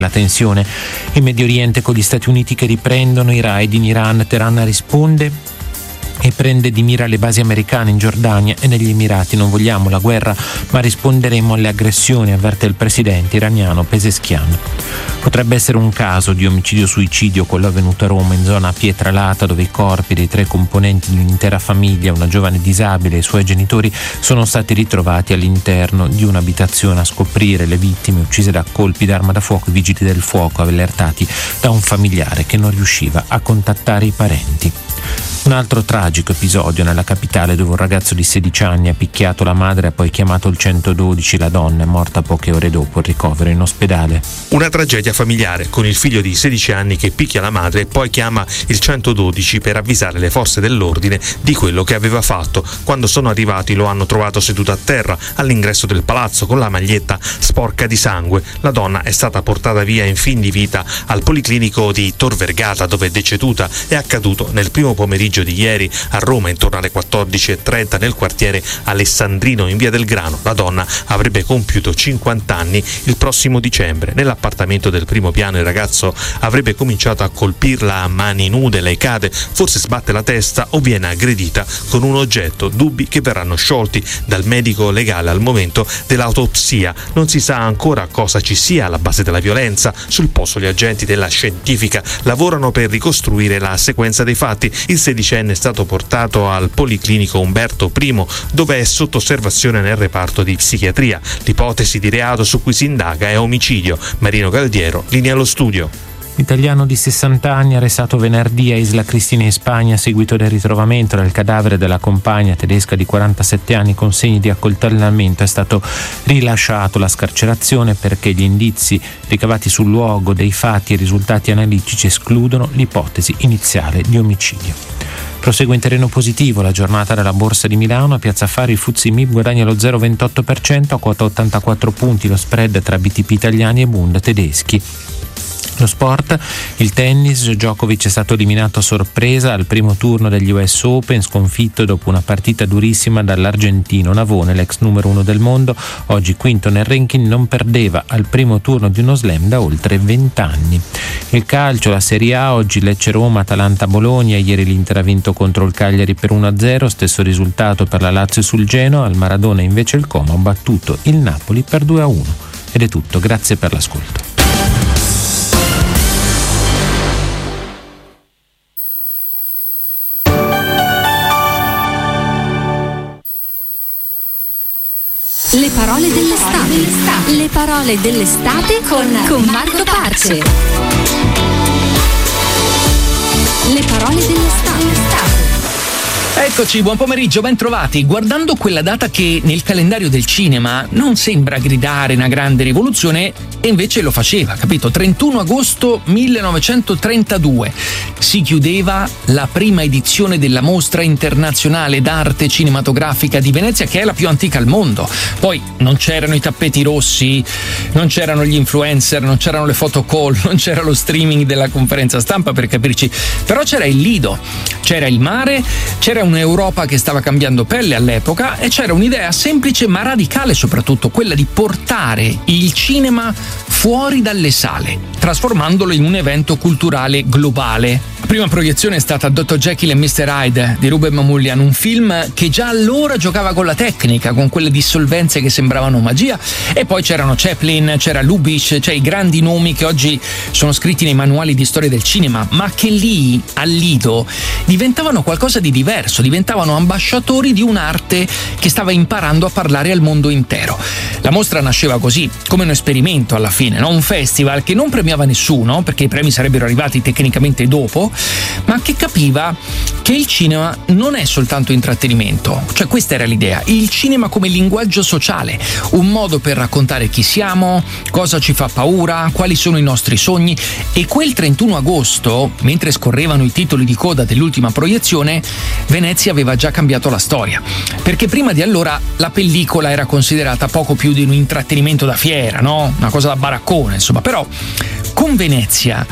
La tensione in Medio Oriente con gli Stati Uniti che riprendono i raid in Iran. Teheran risponde e prende di mira le basi americane in Giordania e negli Emirati. Non vogliamo la guerra, ma risponderemo alle aggressioni, avverte il presidente iraniano Pezeshkian. Potrebbe essere un caso di omicidio-suicidio quello avvenuto a Roma, in zona Pietralata, dove i corpi dei 3 componenti di un'intera famiglia, una giovane disabile e i suoi genitori, sono stati ritrovati all'interno di un'abitazione. A scoprire le vittime uccise da colpi d'arma da fuoco, i vigili del fuoco allertati da un familiare che non riusciva a contattare i parenti. Un altro tragico episodio nella capitale, dove un ragazzo di 16 anni ha picchiato la madre e ha poi chiamato il 112. La donna è morta poche ore dopo il ricovero in ospedale. Una tragedia familiare, con il figlio di 16 anni che picchia la madre e poi chiama il 112 per avvisare le forze dell'ordine di quello che aveva fatto. Quando sono arrivati lo hanno trovato seduto a terra all'ingresso del palazzo con la maglietta sporca di sangue. La donna è stata portata via in fin di vita al policlinico di Tor Vergata, dove è deceduta. È accaduto nel primo pomeriggio di ieri a Roma, intorno alle 14:30, nel quartiere Alessandrino in via del Grano. La donna avrebbe compiuto 50 anni il prossimo dicembre. Nell'appartamento del primo piano il ragazzo avrebbe cominciato a colpirla a mani nude, lei cade, forse sbatte la testa o viene aggredita con un oggetto, dubbi che verranno sciolti dal medico legale. Al momento dell'autopsia non si sa ancora cosa ci sia alla base della violenza. Sul posto gli agenti della scientifica lavorano per ricostruire la sequenza dei fatti. Il 16enne è stato portato al Policlinico Umberto I, dove è sotto osservazione nel reparto di psichiatria. L'ipotesi di reato su cui si indaga è omicidio. Marino Galdiero, linea allo studio. L'italiano di 60 anni arrestato venerdì a Isla Cristina in Spagna a seguito del ritrovamento del cadavere della compagna tedesca di 47 anni con segni di accoltellamento è stato rilasciato. La scarcerazione perché gli indizi ricavati sul luogo dei fatti e i risultati analitici escludono l'ipotesi iniziale di omicidio. Prosegue in terreno positivo la giornata della Borsa di Milano. A Piazza Affari il FTSE MIB guadagna lo 0,28% a quota 84 punti, lo spread tra BTP italiani e Bund tedeschi. Lo sport, il tennis, Djokovic è stato eliminato a sorpresa al primo turno degli US Open, sconfitto dopo una partita durissima dall'argentino Navone, l'ex numero 1 del mondo, oggi quinto nel ranking, non perdeva al primo turno di uno slam da oltre 20 anni. Il calcio, la Serie A, oggi Lecce-Roma, Atalanta-Bologna, ieri l'Inter ha vinto contro il Cagliari per 1-0, stesso risultato per la Lazio sul Genoa, al Maradona invece il Como ha battuto il Napoli per 2-1. Ed è tutto, grazie per l'ascolto. Le parole dell'estate. Le parole dell'estate con Marco Parce. Le parole dell'estate. Eccoci, buon pomeriggio, ben trovati. Guardando quella data che nel calendario del cinema non sembra gridare una grande rivoluzione, e invece lo faceva, capito? 31 agosto 1932 si chiudeva la prima edizione della Mostra Internazionale d'Arte Cinematografica di Venezia, che è la più antica al mondo. Poi non c'erano i tappeti rossi, non c'erano gli influencer, non c'erano le photocall, non c'era lo streaming della conferenza stampa, per capirci, però c'era il Lido, c'era il mare, c'era un'Europa che stava cambiando pelle all'epoca e c'era un'idea semplice ma radicale, soprattutto quella di portare il cinema fuori dalle sale, trasformandolo in un evento culturale globale. La prima proiezione è stata Dr. Jekyll e Mr. Hyde di Ruben Mamoulian, un film che già allora giocava con la tecnica, con quelle dissolvenze che sembravano magia, e poi c'erano Chaplin, c'era Lubitsch, cioè i grandi nomi che oggi sono scritti nei manuali di storia del cinema, ma che lì al Lido diventavano qualcosa di diverso, diventavano ambasciatori di un'arte che stava imparando a parlare al mondo intero. La mostra nasceva così, come un esperimento alla fine, no? Un festival che non premiava nessuno, perché i premi sarebbero arrivati tecnicamente dopo, ma che capiva che il cinema non è soltanto intrattenimento. Cioè, questa era l'idea: il cinema come linguaggio sociale, un modo per raccontare chi siamo, cosa ci fa paura, quali sono i nostri sogni. E quel 31 agosto, mentre scorrevano i titoli di coda dell'ultima proiezione, Venezia aveva già cambiato la storia, perché prima di allora la pellicola era considerata poco più di un intrattenimento da fiera, no? Una cosa da baraccone, insomma. Però con Venezia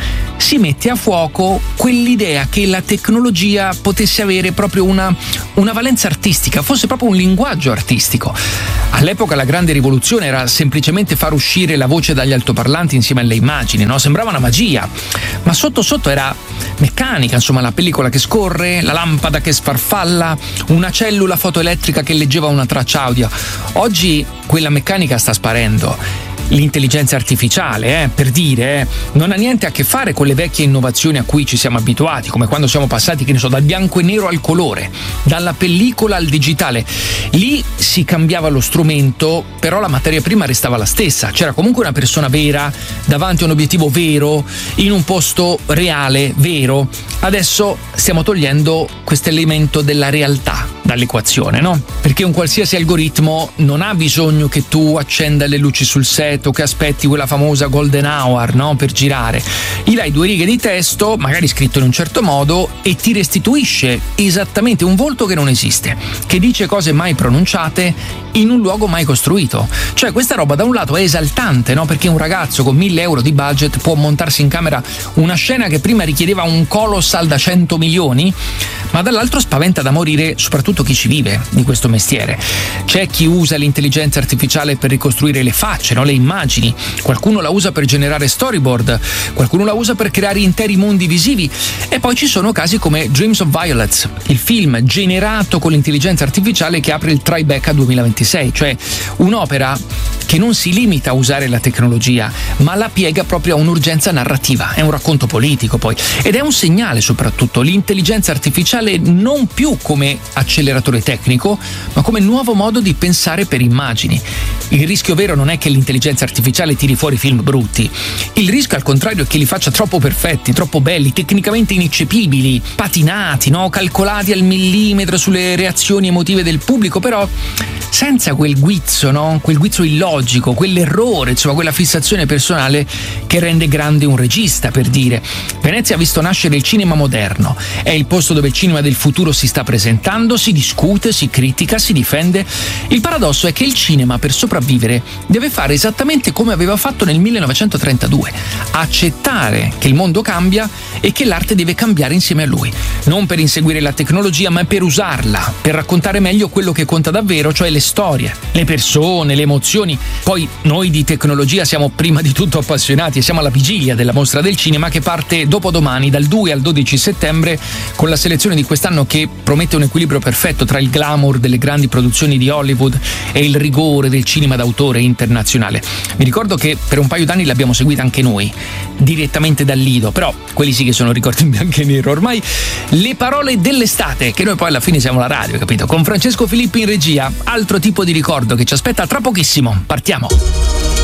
si mette a fuoco quell'idea che la tecnologia potesse avere proprio una valenza artistica, fosse proprio un linguaggio artistico. All'epoca la grande rivoluzione era semplicemente far uscire la voce dagli altoparlanti insieme alle immagini, no? Sembrava una magia, ma sotto sotto era meccanica, insomma, la pellicola che scorre, la lampada che sfarfalla, una cellula fotoelettrica che leggeva una traccia audio. Oggi quella meccanica sta sparendo. L'intelligenza artificiale, per dire, non ha niente a che fare con le vecchie innovazioni a cui ci siamo abituati, come quando siamo passati, che ne so, dal bianco e nero al colore, dalla pellicola al digitale. Lì si cambiava lo strumento, però la materia prima restava la stessa. C'era comunque una persona vera, davanti a un obiettivo vero, in un posto reale, vero. Adesso stiamo togliendo questo elemento della realtà dall'equazione, no? Perché un qualsiasi algoritmo non ha bisogno che tu accenda le luci sul set o che aspetti quella famosa golden hour, no? Per girare. Gli dai 2 righe di testo, magari scritto in un certo modo, e ti restituisce esattamente un volto che non esiste, che dice cose mai pronunciate in un luogo mai costruito. Cioè questa roba da un lato è esaltante, no? Perché un ragazzo con 1.000 euro di budget può montarsi in camera una scena che prima richiedeva un colossal da 100 milioni, ma dall'altro spaventa da morire soprattutto chi ci vive di questo mestiere. C'è chi usa l'intelligenza artificiale per ricostruire le facce, no? Le immagini, qualcuno la usa per generare storyboard, qualcuno la usa per creare interi mondi visivi, e poi ci sono casi come Dreams of Violets, il film generato con l'intelligenza artificiale che apre il Tribeca 2026, cioè un'opera che non si limita a usare la tecnologia, ma la piega proprio a un'urgenza narrativa. È un racconto politico poi, ed è un segnale soprattutto, l'intelligenza artificiale non più come acceleratore tecnico, ma come nuovo modo di pensare per immagini. Il rischio vero non è che l'intelligenza artificiale tiri fuori film brutti, il rischio al contrario è che li faccia troppo perfetti, troppo belli, tecnicamente ineccepibili, patinati, no? Calcolati al millimetro sulle reazioni emotive del pubblico, però senza quel guizzo, no? Quel guizzo illogico, quell'errore, insomma quella fissazione personale che rende grande un regista, per dire. Venezia ha visto nascere il cinema moderno, è il posto dove il cinema del futuro si sta presentando, si discute, si critica, si difende. Il paradosso è che il cinema, per sopravvivere, deve fare esattamente come aveva fatto nel 1932, accettare che il mondo cambia e che l'arte deve cambiare insieme a lui, non per inseguire la tecnologia, ma per usarla, per raccontare meglio quello che conta davvero, cioè le storie, le persone, le emozioni. Poi noi di tecnologia siamo prima di tutto appassionati e siamo alla vigilia della Mostra del Cinema, che parte dopodomani dal 2 al 12 settembre con la selezione di quest'anno che promette un equilibrio perfetto tra il glamour delle grandi produzioni di Hollywood e il rigore del cinema d'autore internazionale. Mi ricordo che per un paio d'anni l'abbiamo seguita anche noi, direttamente dal Lido, però quelli sì che sono ricordi in bianco e nero. Ormai le parole dell'estate, che noi poi alla fine siamo la radio, capito? Con Francesco Filippi in regia, altro tipo di ricordo che ci aspetta tra pochissimo. Partiamo!